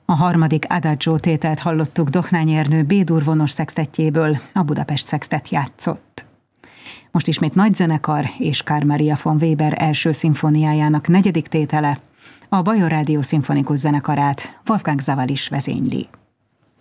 A harmadik Adagio tételt hallottuk Dohnányi Ernő B-dur vonos szextettjéből, a Budapest Szextett játszott. Most ismét nagy zenekar és Carl Maria von Weber első szimfóniájának negyedik tétele, a Bajor Rádió szimfonikus zenekarát Wolfgang Sawallisch vezényli.